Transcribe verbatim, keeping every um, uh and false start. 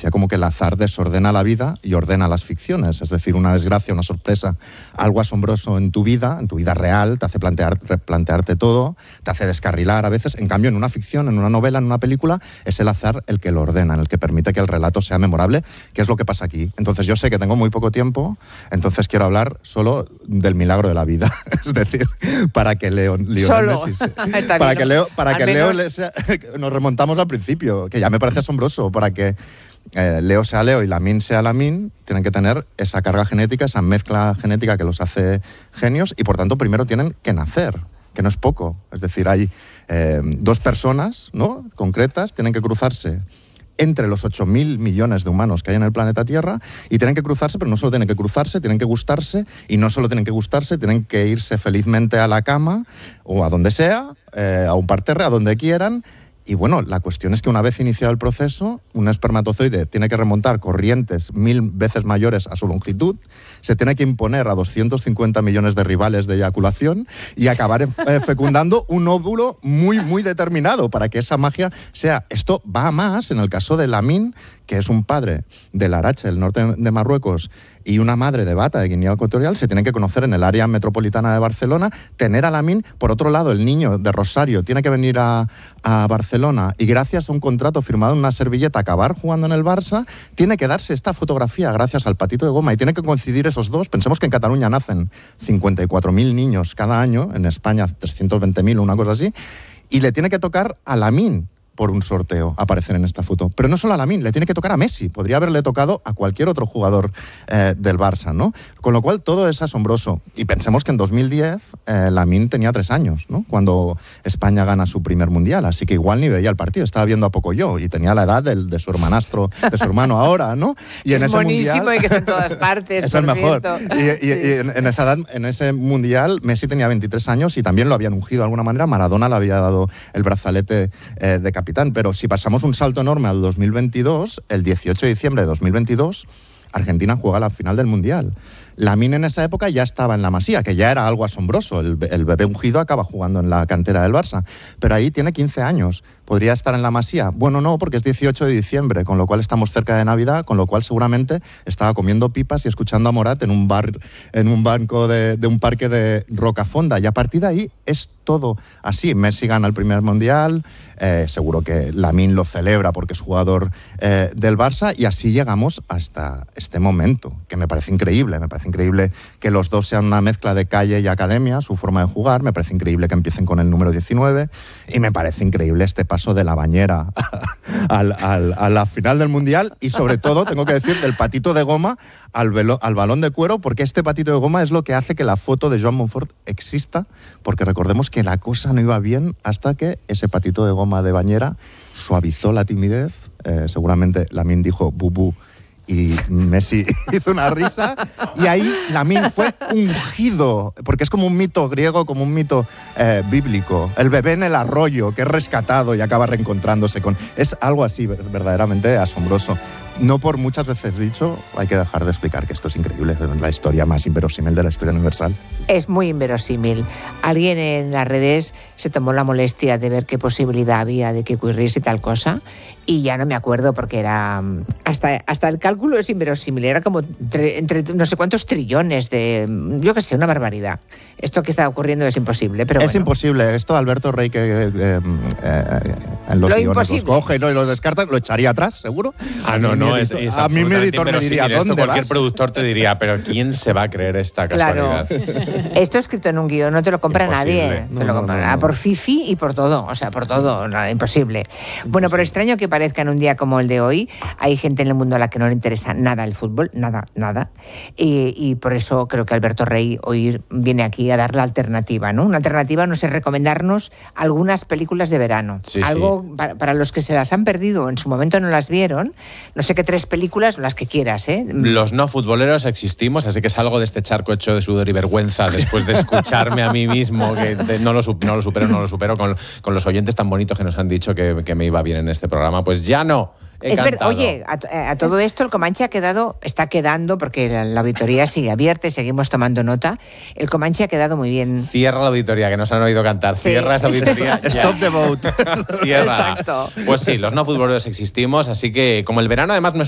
parecía como que el azar desordena la vida y ordena las ficciones. Es decir, una desgracia, una sorpresa, algo asombroso en tu vida, en tu vida real, te hace plantear, replantearte todo, te hace descarrilar a veces. En cambio, en una ficción, en una novela, en una película, es el azar el que lo ordena, el que permite que el relato sea memorable, que es lo que pasa aquí. Entonces, yo sé que tengo muy poco tiempo, entonces quiero hablar solo del milagro de la vida. Es decir, para que Leo, Lionel Messi... Se, para que Leo, para que Leo le sea, nos remontamos al principio, que ya me parece asombroso, para que eh, Leo sea Leo y Lamine sea Lamine, tienen que tener esa carga genética, esa mezcla genética que los hace genios, y por tanto primero tienen que nacer, que no es poco. Es decir, hay eh, dos personas, ¿no?, concretas, tienen que cruzarse entre los ocho mil millones de humanos que hay en el planeta Tierra, y tienen que cruzarse, pero no solo tienen que cruzarse, tienen que gustarse, y no solo tienen que gustarse, tienen que irse felizmente a la cama, o a donde sea, eh, a un parterre, a donde quieran. Y bueno, la cuestión es que una vez iniciado el proceso, un espermatozoide tiene que remontar corrientes mil veces mayores a su longitud, se tiene que imponer a doscientos cincuenta millones de rivales de eyaculación y acabar eh, fecundando un óvulo muy, muy determinado para que esa magia sea. Esto va a más en el caso de Lamine, que es un padre de Larache, el norte de Marruecos, y una madre de Bata, de Guinea Ecuatorial. Se tienen que conocer en el área metropolitana de Barcelona, tener a Lamine. Por otro lado, el niño de Rosario tiene que venir a, a Barcelona y gracias a un contrato firmado en una servilleta acabar jugando en el Barça, tiene que darse esta fotografía gracias al patito de goma, y tiene que coincidir esos dos. Pensemos que en Cataluña nacen cincuenta y cuatro mil niños cada año, en España trescientos veinte mil o una cosa así, y le tiene que tocar a Lamine por un sorteo aparecer en esta foto. Pero no solo a Lamine, le tiene que tocar a Messi. Podría haberle tocado a cualquier otro jugador eh, del Barça, ¿no? Con lo cual todo es asombroso. Y pensemos que en dos mil diez eh, Lamine tenía tres años, ¿no?, cuando España gana su primer mundial. Así que igual ni veía el partido, estaba viendo a poco yo, y tenía la edad del, de su hermanastro, de su hermano ahora, ¿no? Y es en ese buenísimo mundial, y que está en todas partes. Es el mejor. Cierto. Y, y, y en, en esa edad, en ese mundial, Messi tenía veintitrés años y también lo habían ungido de alguna manera. Maradona le había dado el brazalete eh, de capitán. Pero si pasamos un salto enorme al dos mil veintidós, el dieciocho de diciembre de dos mil veintidós, Argentina juega la final del Mundial. Lamine en esa época ya estaba en la Masía, que ya era algo asombroso. El, el bebé ungido acaba jugando en la cantera del Barça. Pero ahí tiene quince años. ¿Podría estar en la Masía? Bueno, no, porque es dieciocho de diciembre, con lo cual estamos cerca de Navidad, con lo cual seguramente estaba comiendo pipas y escuchando a Morat en un bar, en un banco de, de un parque de Rocafonda. Y a partir de ahí es todo así. Messi gana el primer Mundial, eh, seguro que Lamine lo celebra porque es jugador eh, del Barça, y así llegamos hasta este momento, que me parece increíble. Me parece increíble que los dos sean una mezcla de calle y academia, su forma de jugar. Me parece increíble que empiecen con el número diecinueve, y me parece increíble este paso de la bañera al, al, a la final del Mundial, y sobre todo, tengo que decir, del patito de goma al, velo, al balón de cuero, porque este patito de goma es lo que hace que la foto de Joan Monfort exista, porque recordemos que la cosa no iba bien hasta que ese patito de goma de bañera suavizó la timidez. Eh, seguramente Lamine dijo bubú y Messi hizo una risa, y ahí Lamine fue ungido, porque es como un mito griego, como un mito eh, bíblico. El bebé en el arroyo, que es rescatado y acaba reencontrándose con... Es algo así verdaderamente asombroso. No por muchas veces dicho, hay que dejar de explicar que esto es increíble, es la historia más inverosímil de la historia universal. Es muy inverosímil. Alguien en las redes se tomó la molestia de ver qué posibilidad había de que ocurriese tal cosa, y ya no me acuerdo porque era... Hasta, hasta el cálculo es inverosímil, era como tre, entre no sé cuántos trillones de... Yo qué sé, una barbaridad. Esto que está ocurriendo es imposible, pero Es bueno. imposible. Esto Alberto Rey, que eh, eh, en los lo guiones imposible. los coge y lo, y lo descarta, lo echaría atrás, seguro. Ah, no, no, es, es a mí mi editor me diría, esto ¿dónde cualquier vas? productor te diría, pero ¿quién se va a creer esta casualidad? Claro. Esto escrito en un guión no te lo compra Imposible. nadie. No, te lo no, compra no, no. por fifi y por todo. O sea, por todo. No, imposible. Bueno, por extraño que parezca en un día como el de hoy, hay gente en el mundo a la que no le interesa nada el fútbol, nada, nada. Y, y por eso creo que Alberto Rey hoy viene aquí a dar la alternativa, ¿no? Una alternativa, no sé, recomendarnos algunas películas de verano. Sí, Algo sí. Para, para los que se las han perdido, en su momento no las vieron, no sé qué tres películas, las que quieras, ¿eh? Los no futboleros existimos, así que salgo de este charco hecho de sudor y vergüenza después de escucharme a mí mismo, que de, no, lo, no lo supero, no lo supero, con, con los oyentes tan bonitos que nos han dicho que, que me iba bien en este programa. Pues ya no. He Es verdad. cantado. Oye, a, a todo esto el Comanche ha quedado, está quedando, porque la, la auditoría sigue abierta y seguimos tomando nota, el Comanche ha quedado muy bien. Cierra la auditoría, que nos han oído cantar. Sí. Cierra esa auditoría. ya. Stop the vote. Cierra. Exacto. Pues sí, los no futboleros existimos, así que como el verano además no es